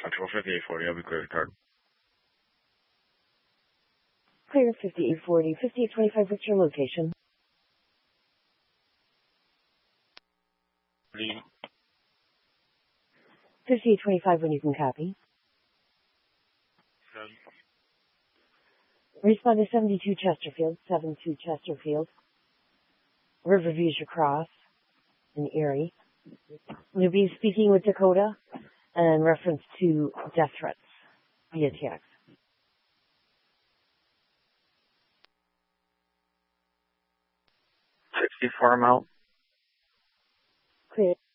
Control 5840, I'll be clear the card. Clear 5840, 5825, what's your location? Lee. 5825, when you can copy. Done. Respond to 72 Chesterfield, 72 Chesterfield. Riverview should cross in Erie. You'll be speaking with Dakota in reference to death threats via text. 64 I'm out. Clear.